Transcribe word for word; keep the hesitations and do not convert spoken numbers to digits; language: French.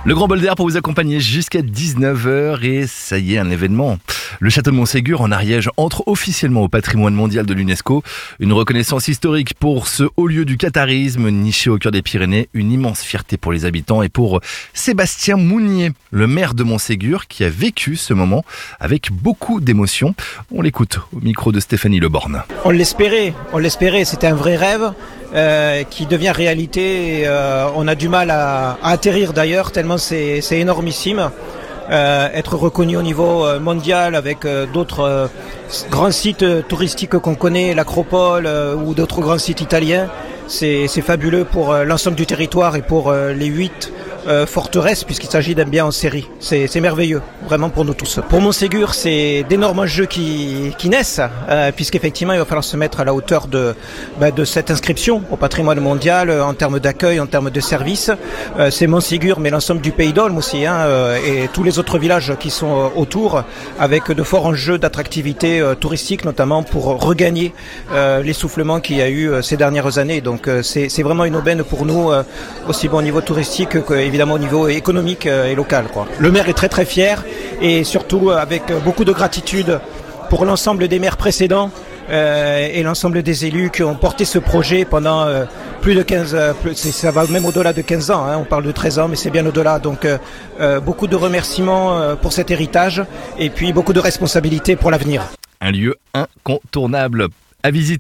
Le Grand Bol d'Air pour vous accompagner jusqu'à dix-neuf heures et ça y est, un événement. Le château de Montségur en Ariège entre officiellement au patrimoine mondial de l'UNESCO. Une reconnaissance historique pour ce haut lieu du catharisme niché au cœur des Pyrénées. Une immense fierté pour les habitants et pour Sébastien Mounier, le maire de Montségur qui a vécu ce moment avec beaucoup d'émotion. On l'écoute au micro de Stéphanie Leborne. On l'espérait, on l'espérait, c'était un vrai rêve. Euh, qui devient réalité. Et, euh, on a du mal à, à atterrir d'ailleurs, tellement c'est, c'est énormissime. Euh, être reconnu au niveau euh, mondial avec euh, d'autres euh, grands sites euh, touristiques qu'on connaît, l'Acropole euh, ou d'autres grands sites italiens, c'est, c'est fabuleux pour euh, l'ensemble du territoire et pour euh, les huit euh, forteresses, puisqu'il s'agit d'un bien en série. C'est, c'est merveilleux, vraiment pour nous tous. Pour Montségur, c'est d'énormes enjeux qui, qui naissent, euh, puisqu'effectivement, il va falloir se mettre à la hauteur de, bah, de cette inscription au patrimoine mondial, euh, en termes d'accueil, en termes de services. Euh, c'est Montségur, mais l'ensemble du Pays d'Olme aussi, hein, euh, et tous les autres villages qui sont euh, autour, avec de forts enjeux d'attractivité euh, touristique, notamment pour regagner euh, l'essoufflement qu'il y a eu euh, ces dernières années. Donc euh, c'est, c'est vraiment une aubaine pour nous, euh, aussi bien au niveau touristique que évidemment au niveau économique et local, quoi. Le maire est très très fier et surtout avec beaucoup de gratitude pour l'ensemble des maires précédents euh, et l'ensemble des élus qui ont porté ce projet pendant euh, plus de quinze, plus, ça va même au-delà de quinze ans, hein, on parle de treize ans mais c'est bien au-delà, donc euh, euh, beaucoup de remerciements euh, pour cet héritage et puis beaucoup de responsabilités pour l'avenir. Un lieu incontournable à visiter.